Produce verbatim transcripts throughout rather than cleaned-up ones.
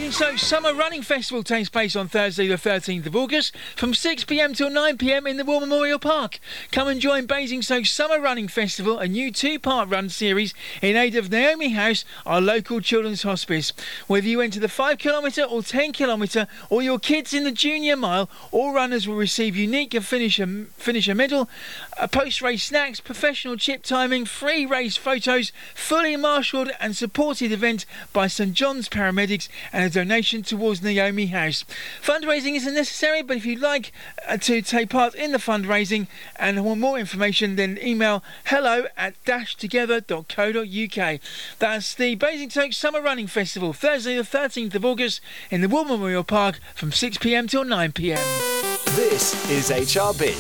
Basingstoke Summer Running Festival takes place on Thursday the thirteenth of August from six p m till nine p m in the War Memorial Park. Come and join Basingstoke Summer Running Festival, a new two-part run series in aid of Naomi House, our local children's hospice. Whether you enter the five kilometre or ten kilometre or your kids in the junior mile, all runners will receive unique finisher, finisher medal, a post-race snacks, professional chip timing, free race photos, fully marshalled and supported event by St John's Paramedics, and a donation towards Naomi House. Fundraising isn't necessary, but if you'd like uh, to take part in the fundraising and want more information, then email hello at dash together dot co dot uk. That's the Basingstoke Summer Running Festival, Thursday the thirteenth of August in the War Memorial Park from six p m till nine p m. This is H R B.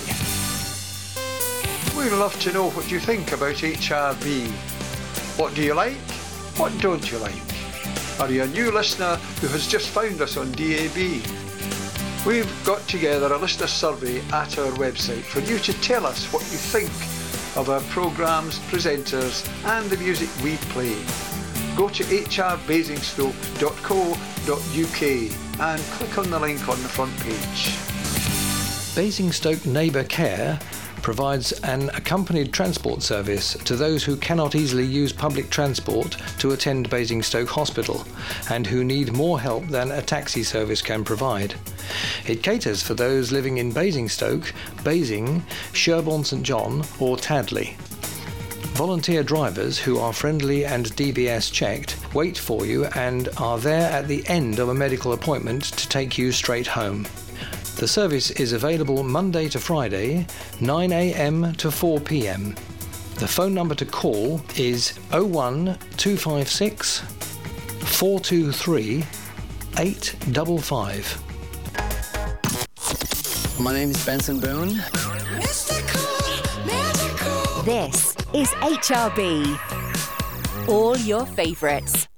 We'd love to know what you think about H R B. What do you like? What don't you like? Are you a new listener who has just found us on D A B? We've got together a listener survey at our website for you to tell us what you think of our programmes, presenters and the music we play. Go to h r basingstoke dot co dot u k and click on the link on the front page. Basingstoke Neighbour Care provides an accompanied transport service to those who cannot easily use public transport to attend Basingstoke Hospital and who need more help than a taxi service can provide. It caters for those living in Basingstoke, Basing, Sherborne St John or Tadley. Volunteer drivers who are friendly and D B S checked wait for you and are there at the end of a medical appointment to take you straight home. The service is available Monday to Friday, nine a m to four p m. The phone number to call is oh one two five six, four two three, eight five five. My name is Benson Boone. Mystical, magical. This is H R B. All your favourites.